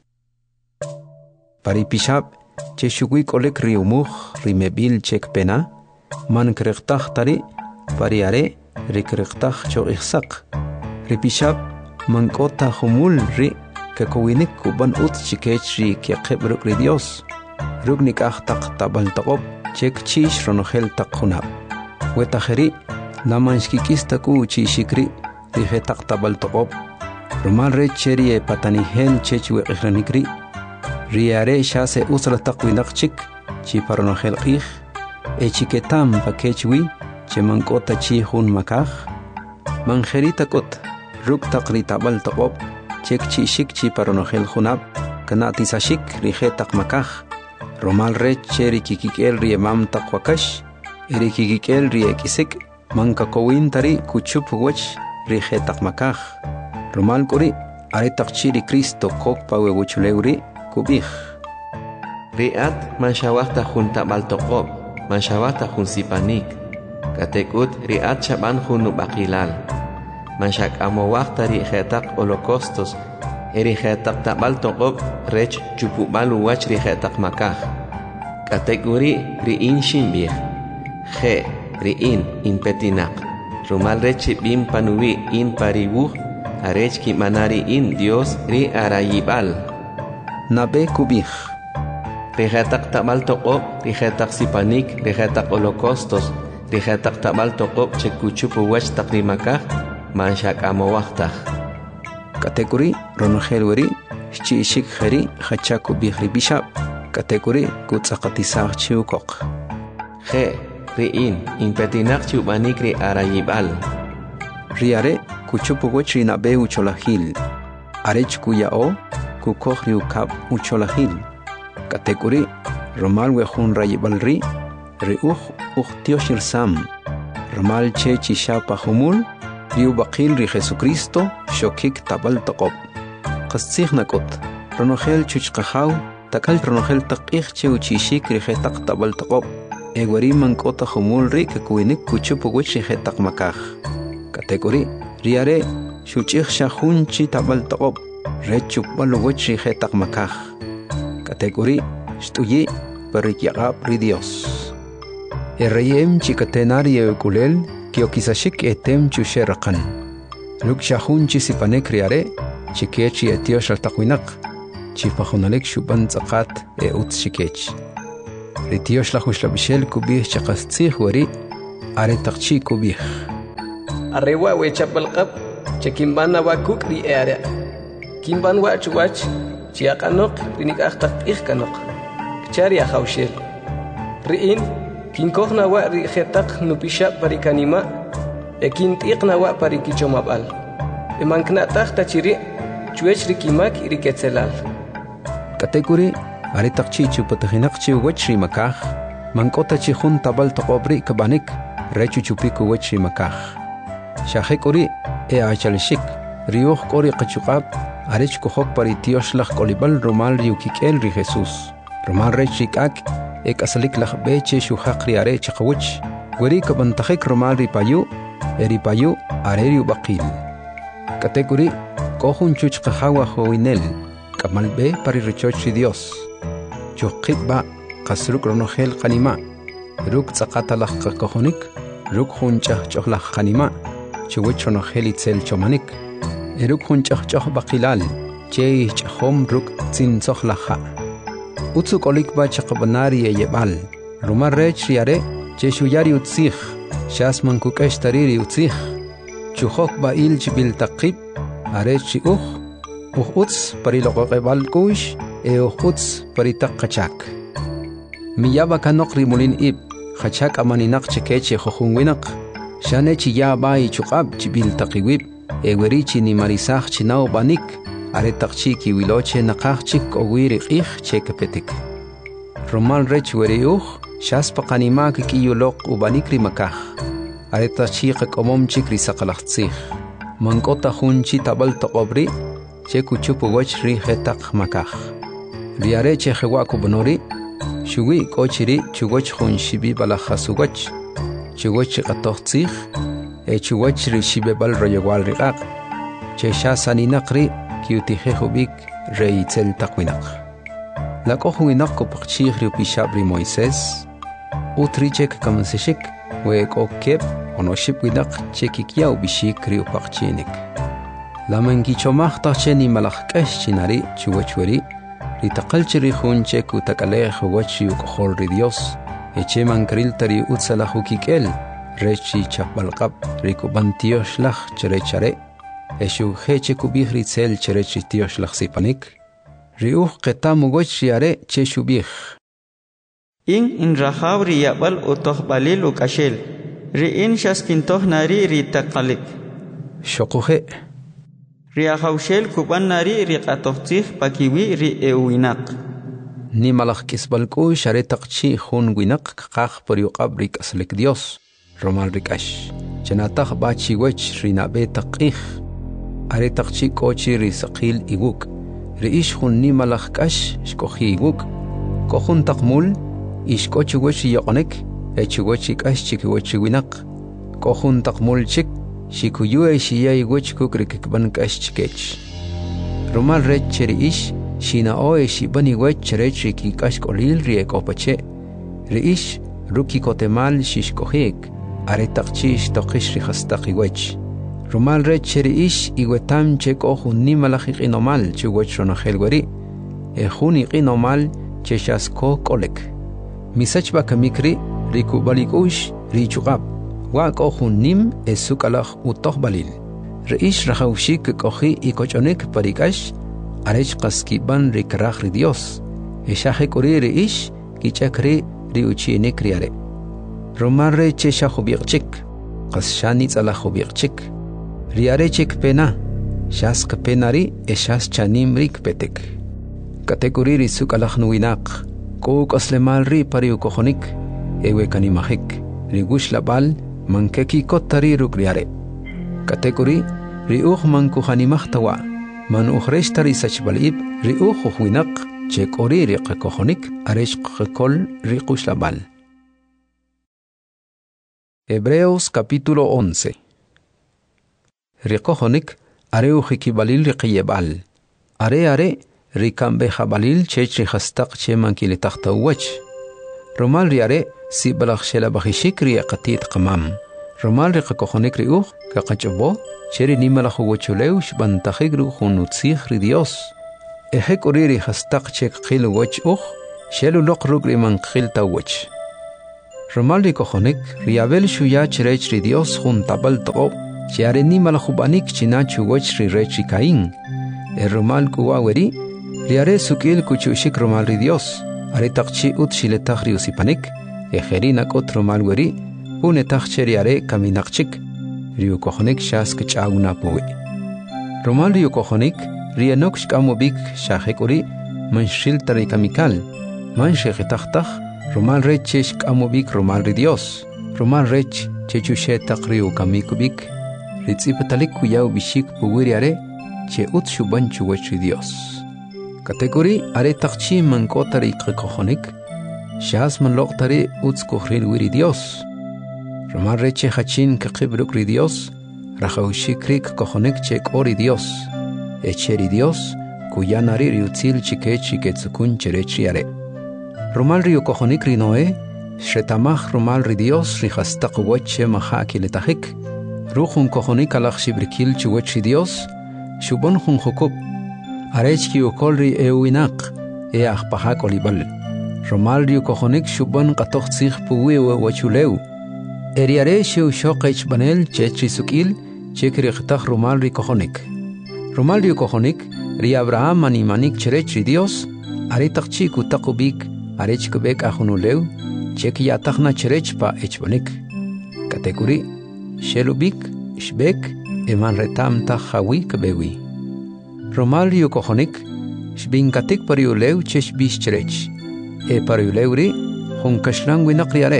S1: Paripishab, che shugui kolek riumuj rimebil chek pena, man kreqtaj tari, pariare, rikreqtaj cho ihsak. Ripishab, man kota humul ri, kakowinik kuban ut chikech ri kiaqeb ruk ri Dios. Ruk nikaj taq tabal taqob, chek chish ronogel taq hunab. Wetajeri, lamanshkikista ku chishikri, rije taq tabal taqob. Rumal re cheri e patanihel chech weqihranikri, riare shase usra taqwinak chik, chi paronogel qih, e chiketam pakechwi, che mankota chi hun makaj, manjerita kot, ruk taqri tabal taqob, chek chi shik chi paronogel hunab, kanatisa shik rije taq makaj, romal re cheri kikikel riemam taqwakash, eri kikikel riekisik, mankakowin tari kuchup wach rije taq makaj, romal kuri, are taqchiri Cristo kok pawe wuchuleuri, kubij.
S3: Riat manshawahta jun tabal toqob, manshawahta jun sipanik. Katekut riat shaban jun nubakilal. Manshak amowahta ri jetak holocaustos, eri jetak tabal toqob rech chupubalu wach ri jetak makaj. Kategori riin shimbij. Je riin in petinak. Rumal rech bim panuwi in paribuj, arech ki manari in Dios ri arayibal.
S1: Nabe kubij.
S3: Rijetak tabal toqob, rijetak sipanik, rijetak holocaustos, rijetak tabal toqob chekuchupu wach takrimakaj, manshak amowahtaj.
S1: Kategori ronogel weri, shchishik jeri, hachaku bihri bishab. Kategori kutzaqatisaj chiukok.
S3: Je, riin, impetinak chubanik ri arayibal.
S1: Riare, kuchupu wach rinabe ucholahil. Arech kuyao, kukoj riukab ucholahil. Kategori romal wejun rayibalri, riuj uj tioshir sam. Romal che chishapa humul, riu bakil ri Jesucristo, shokik tabal taqob. Qastzig nakot, ronogel chuchqahaw, takal ronogel taqih che uchishik ri jetaq tabal taqob. Egwari mankota humul ri kakuinik kuchupu wich ri jetaq makaj. Kategori riare, shuchich shahun chi tabal taqob, rechuk balu wich ri jetaq makaj. Kategori shtuyi perikyaqab ri Dios. Erreyem chikatenari ekulel kiokisashik etem chusheraqan. Luk shahun chisipanek riare chikechi etiosh al taqwinak. chipajonalek shuban tzaqat e utz shikech. Ritiosh la Huxlabishel kubih chaqastzih wari are taqchi kubih.
S4: Arrewa we chapalqab chekimbana wa kukri earea. Kimban wa chuwach chiaqanok rinik aqtaq iqkanok. Kchari ahawshel. Riin kinkohna wa rijetaq nupisha parikanima e kintiqna wa parikichomabal. E manknataq tachiri chuech rikimak iriketzelal.
S1: Kategori are taqchi chupatahinaqchi wachri makaj mankota chihun tabal toqobri kabanik rechu chupiku wachri makaj. Shahekori e achalshik riuh kori qachuqab arech kohok paritiosh laj kolibal romal riukikel ri Jesus. Romal rechikak ek asalik laj beche shuhaqri are chaqawch wari kabantakhik romal ripayu eripayu areriu baqil. Kategori kohun chuch qahawa hoinel kamalbe pari rechochi Dios. Chuqitba qasruk ronohel qanima ruk tsaqata laj qakohonik ruk huncha chohlaj qanima chuwich ronohel itzel chomanik eruk huncha choh baqilal che chahom ruk tsin sohlaja utsu kolikba chaqbanari yebal rumar rech riare che shuyari utzih shasman kukesh tariri utzih chuhok ba il chibil taqib arech uh uh uts pariloqebal kush e uh uts paritaqachak miyaba kanokri mulin ib khachak amaninak chekeche khokhungwinak shane chi ya bai chuqab chibil taqiwib e werichi ni marisaj chinao banik are taqchi ki wiloche naqachik owiri qih chekapetik romal rech weriuh shas paqanima ki yulok ubanikri makaj are taqchi qomom chikri saqalaxtzih mankota hunchi tabal toqobri cheku chupu wach ri hetaq makaj riare che khwa ku bonori shuwi kochiri chugoch hun shibi bala khasugach chugoch qatoxtzih e chugoch ri shibe bal royewal riqaq che shasani naqri kiutihe hubik reitzel taqwinaq la qohuinaq ko paqchi ri pishabri Moisés utrichek kamseshik we kokep onoship winaq chekikia ubishik ri paqchinik la mangichomaq tacheni malaqkesh chinari chugochweri ritaqalchiri hunche kutakalej wachi ukhol ri Dios eche mankril tari utsala hukikel rechi chapalqab rikubantiosh laj cherechare eshu heche kubih ritzel cherechi tiosh laj sipanik riuh qetamu gochiare che shubih
S2: in in rahabri yabal utoh balil ukashel ri in shaskintoh nari ritaqalik
S1: shoquhe riahawshel kuban nari riqatohtih pakiwi ri ewinaq ni malaj kisbalku share taqchi hun winaq qaq por yuqab rik aslik Dios romal rikash chanataq bachi wech rinabe taqih are taqchi kochi ri saqil iguk riish hun ni malaj kash shkohi iguk kohun taqmul ish kochi wech yoqonek echi wech kash chiki wech winaq kohun taqmul chik shikuyue shiyay wech kukrik ban kash chikech romal rech cheriish shina oe shibani wech cherech ki kash kolil rie kopache riish ruki kotemal shishkohik are taqchish toqish ri khastaqi wech romal rech cheriish iwetam cheko hunni malahi qinomal chuwech ronahel wari e huni qinomal cheshasko kolek misach bakamikri rikubalikush richuqab wa kohunnim esukalaj utoh balil reish rahawshik kohi ikochonek parikash arech qaskiban rikraj ri Dios eshaje kori reish kichakri riuchine kriare romarre chesha khubiqchik qasshani tsala khubiqchik riare chik pena shas penari eshas chanim rik petek kategori risukalaj nuinaq ko qaslemal ri pariu kohonik ewe kanimahik rigush labal mankeki kotari rukriare kategori riuh manku hanimahtawa man ukhreshtari sachbalib riuh huinaq chekori riq kohonik aresh qkol riqush labal. Hebreos capítulo once. Riqohonik areu hikibalil riqiyebal are are rikambe habalil chech hastaq cheman kilitahtawach romal riare si balagh shela bakhishik ri qatit qamam romal riqohonik riuh kaqachbo cheri nimala huwachuleu shbantakhig ru khunutsih ri Dios ehek uriri hastaq chek qil wach uch, shelu loq rugri man qil ta wach. Romal ri kojonik, riabel shuya cherech ri Dios jun tabal toqob, chiare ni malajubanik chinachu wach ri rech ri Caín. El romal kuwa weri, riare sukil kuchushik romal ri Dios, are taqchi ut shiletaq ri usipanik, ejerinak ot romal weri, une taqche riare kaminaqchik, riu kojonik shas kachaguna puwi. Romal riu kojonik, rienok shkamobik shahekuri, manshil tari kamikal, manshekitachtach, Romal rech shkamobik romal ri Dios, romal rech chechushetaq riu kamikubik, ritzipatalik kuyaw bishik puwiri are, che ut shuban chuwach ri Dios. Kategori are taqchi mankotari qikojonik, shas manloqtari uts kuhril wiri Dios. Romal reche hachin kaqibruk ri Dios, rajawshikrik kojonik che kori Dios, echeri Dios, kuyanari riutzil chike chiketsukun cherechi are. Romal rio kojonik ri Noé, shetamach romal ri Dios ri hastaq wache mahaki letahik, ruchun kojonik alach shibrikil chuwach ri Dios, shubon jun jokub, arech ki ukol ri euinak, e ahpahak olibal. Romal rio kojonik shubon qatoch tzich puwi wachuleu, eriare sheu shoqech banel chechri sukil, chekri qtach romal ri kojonik. Romal rio kojonik, ri Abraham animanik cherech ri Dios, are taqchi kutakubik, arech kubek ahunuleu, chek yatachna cherech pa echbonik. Kategori, shelubik, shbek, eman retam ta hawi kebewi. Romal rio kojonik, shbinkatik pariuleu chesh bish cherech. E pariuleu ri, hun kashlang winak riare.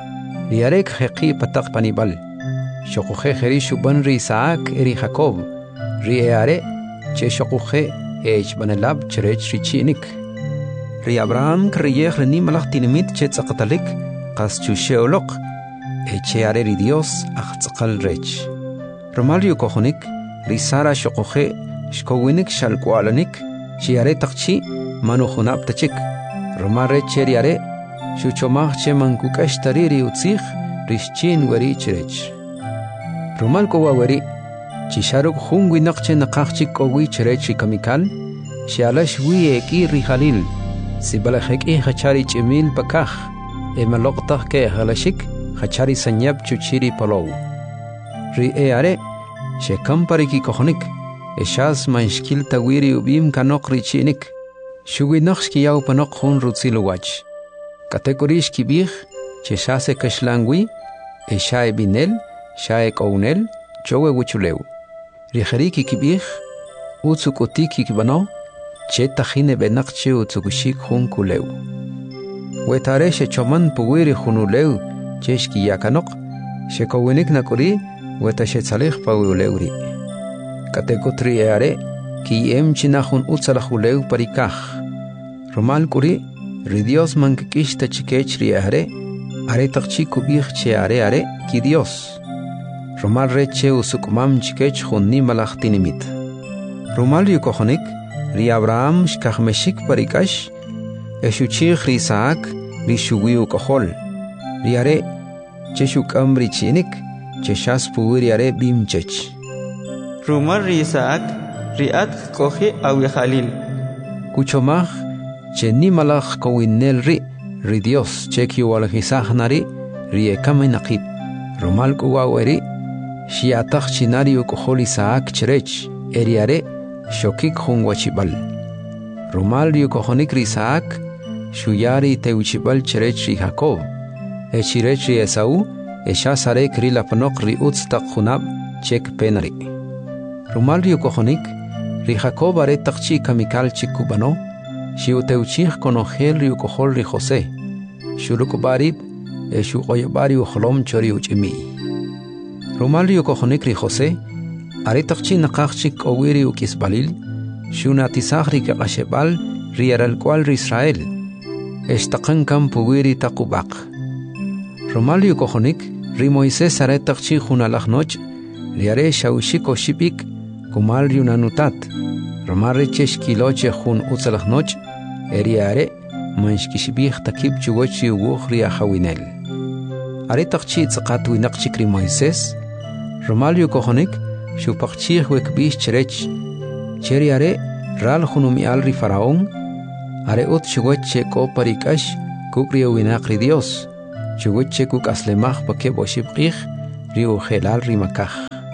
S1: Riarek heqi patak panibal. Shokuhe heri shuban ri Isaac eri Jacob. Ri eare, che shokuhe echbanelab cherech ri chinik. Ri Abraham kriyeh reni malach tinimit che tzaqatalik, qas chushe olok, eche are ri Dios aqtzaqal rech. Romal rio kojonik, ri Sara shokuhe, shkowinik shalkualanik, shiare taqchi, manuhunab tachik. Romal reche riare, shuchomach che mankukash tariri utzich, rishchin weri cherech. Romal kowa weri, chisharuk hungwi naqche naqachik kowi cherech kamikal, shialash wi eki ri Khalil, si balahek i hachari chimil pakah, e maloktak ke halashik, hachari sanyab chuchiri palow. Ri e are, she kampari ki kohonik, e shas manshkil tawiri ubim kanok richinik, shugi naqshki yaw panok hun rutzilu wach. Kategorish ki bih, che shase kashlangwi, e shae binel, shae kounel, chowe wuchuleu. Ri khariki ki bih, utsukotiki ki bano, che tajine benakche utsukushik hun kuleu. Wetare she choman puwiri hunuleu, cheshki yakanok, she kowinik nakuri, weta she tsalih pawuleuri. Kategotri eare, ki em chinahun utsalahuleu parikah. Romal kuri, ri Dios mankikish tachikech ri eare, are takchi kubih che are are, ki Dios. Romal reche usukumam chikech hun ni malachtinimit. Romal yu kohonik, ri Abraham shkahmeshik parikash, eshuchich ri Isaac, ri shuwiu kohol. Ri are, cheshukam ri chinik, cheshas puwiri are bimchech.
S2: Romal ri Isaac, ri at kohi awi Khalil.
S1: Kuchomach, che ni malach kowinel ri, ri Dios, cheki walhisah nari, ri ekame nakit. Romal kuwaweri, shiatach chinari ukohol Isaac cherech, eri are, shokik hun wachibal. Romal ri ukohonik ri Isaac, shuyari teuchibal cherech ri Jacob. E chirech ri Esau, e shasare kri lapanok ri utstak hunab, chek penari. Romal ri ukohonik, ri Jacob are takchi kamikal chikubano, shiu teuchich konogel ri ukohol ri Jose. Shurukubarib, e shu oyabari uholom chori uchimi. Romal ri ukohonik ri Jose, are takchi nakachik owiri ukisbalil, shu natisach ri kakashebal ri aralkwal ri Israel. Eshtakan kam puwiri takubak. Romal ri ukohonik, ri Moises are takchi hunalach noch, ri are shaushik o shipik, kumal ri unanutat. Romal ri cheshkiloche hun utsalach noch, eri are, manshkishibich takib chugochi uguch ri ahawinel. Are takchi tzaqat winakchik ri Moises, Romal ri ukohonik, shu pakchich wekbish cherech, cheri are, ral junumial ri faraón are ut chugoche ko parikash kukri winak ri Dios chugoche kuk aslemach pake boshib qih ri ujelal ri makaj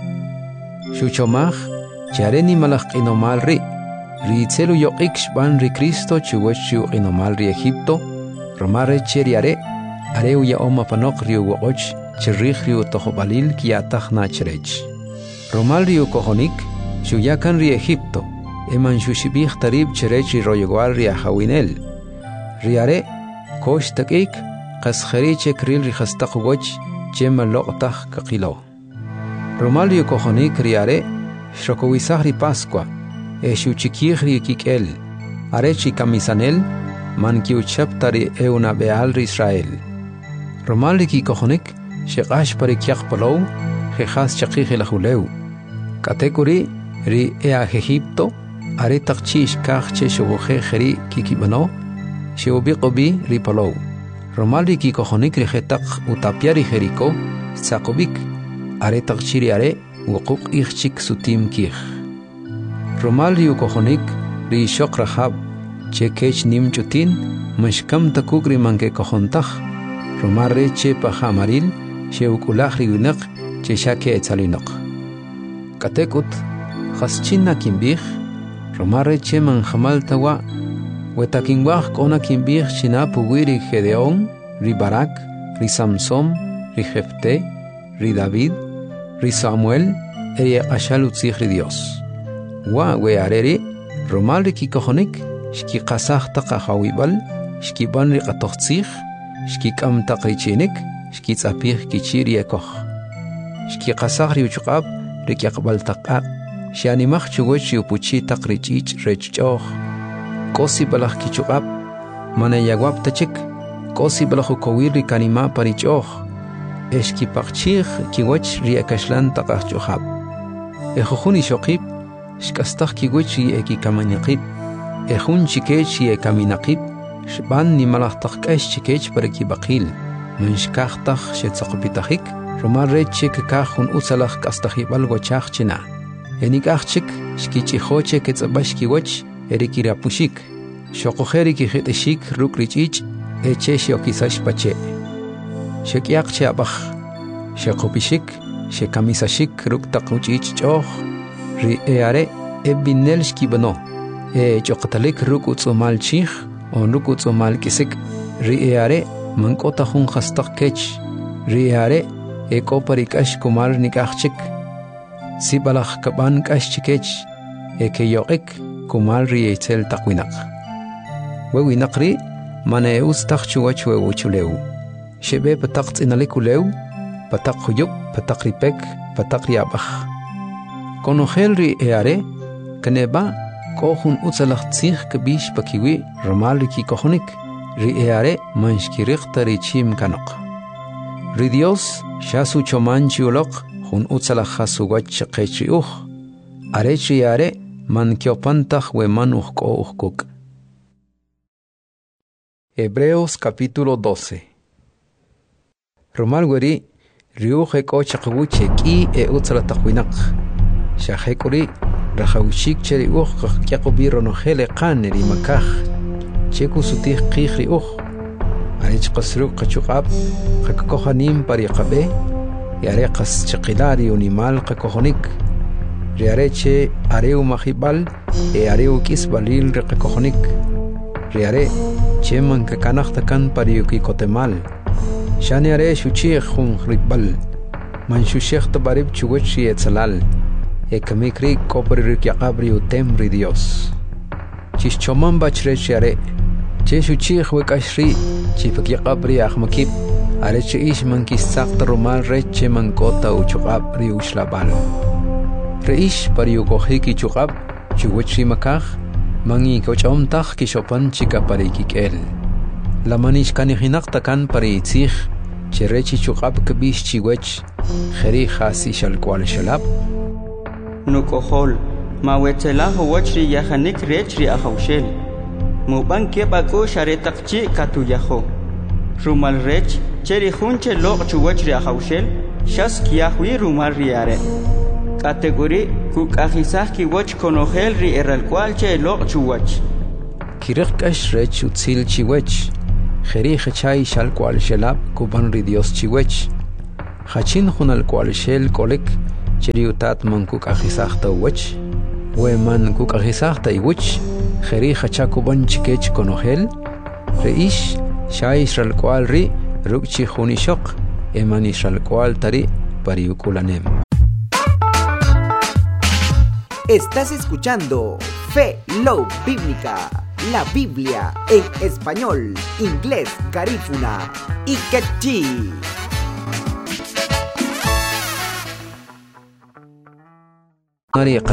S1: shuchomach chareni malach inomal ri ri tselu yoqik shban ri Cristo chugoche inomal ri Egipto romare cheriare are uya oma panok ri ugoch chirrih ri utojobalil kiatach nachrech romal ri ukohonik shuyakan ri Egipto eman shushibih tarib cherech ri royogual ri ahawinel riare kosh takik qaskhari chekril ri khastaqwoch chema loqtah kaqilo romal ri ukohonik riare shokowisah ri Pascua e shuchikih ri kikel are chi kamisanel man kiuchaptari e una beal ri Israel romal ri ukohonik sheqash pari kyak polow khas chaqih lahuleu katekuri ri e a Egipto are taqchish kachche shoboje kheri kikibano shobiqobi ri polow romal ri kikohonik ri khetaq utapiari kheriko saqobik are taqchiri are wuquq ichik sutim kih romal ri ukohonik ri shoq rahab chekech nim chutin mashkam takugri manke kohontaj romal re che pahamaril sheukulaj ri winaq che shake etzalinaq katekut khaschinna kimbih romare cheman jamal tawa wetakinwaj kona kimbih china puguiri Gedeón ri Barak ri Samson ri Jefte ri David ri Samuel eri ashal utzih ri Dios wa weareri romal ri kikohonik shki qasaj taqa hawibal shki ban ri qatoqtzih shki kam taqrichinik shki tzapih kichiri ekoj shki qasaj ri uchqab ri kyaqbal taqaq shanimach chugoch upuchi taqrichich rechchoh kosi balaj kichuqab mana yagwab tachik kosi balaj ukowir ri kanima parichoh eshki paqchih kiwach ri akashlan taqaj chuhab ejojuni shoqib shkastaj kiwach ri ekikamaniqib ejun chikech ri ekaminaqib shban ni malaj taqkash chikech paraki baqil munshkajtaj shetzaqpitajik romal reche kajun usalaj kastajibal gochaj china enikachik shkichijoche ketzabashki wach erikirapushik shoqojeri kijeteshik rukrich eche shokisash pache shekyaqche abaj sheqopishik shekamisashik ruktaquchich choh ri eare ebinel shkibano e choqtalik rukutsumal chih on rukutsumal kisik ri eare mankota jun khastaq kech ri eare ekoparikash kumar nikachik si balaj kaban kash chikech eke yoqik kumal ri etzel taqwinaq wewinaqri mane ustaq chuwach wewuchuleu shebe pataq tsinalikulew pataq huyup pataq ripek pataq riabaj konojel ri eare kaneba kohun utsalaj tzih kabish pakiwi romal ri kikohonik ri eare manshkiriqta ri chim kanoq ri Dios shasu chomanchi uloq hun utsalaj hasugach qechi uj arechi are man kiopantaj we man ujko ujkuk. Hebreos capítulo doce. Romal weri riuj eko chaqwuche ki e utsala taqwinaq shahekuri rahawchik cheri uj qaqyaqubi ronojele qaneri makaj cheku sutih qihri uj arech qasruq qachuqab qaqkohanim pariqabe yare qas chaqilari unimal qakohonik riareche areu mahibal e areu kisbalil reqakohonik riare cheman kakanaqtakan pariuki kotemal shani are shuchih hun ribal man shushekh tabarib chugochi etzalal e kamikri kopri yaqabri utem ri Dios chischoman bachre share che shuchih wekashri chifak yaqabri ahmakib areche ish man kisaq romal reche man kota uchuqab ri ushlabal reish pariukohiki chuqab chugochi makaj mangi kochomtaj kishopan chika parikikel la manish kanihinaqta kan paritzih cherechi chuqab kabish chiwech kheri khasi shalkwal shalab
S2: nukohol mawetela wachri yahanik rechri ahawshel muban kebako sharetaqchi katuyaho rumal rech cheri hunche loq chuwachri ahawshel shas kiyahwi rumal riare categorí kukajisaj kiwach konojel ri erral cual che loq chuwach
S1: Kirikkash rech utzil chiwech Jeri hechay shal cual shelab kuban ri Dios chiwech Hachin junal cual shel kolek cheriutat man kukajisaj tawech We man kukajisaj taiwech Jeri hacha kuban chikech konojel Reish shay shal cual ri rukchi junishok Eman shal cual tari pariukulanem.
S5: Estás escuchando Fe Low Bíblica, la Biblia en español, inglés, garífuna y quechí.
S1: Maria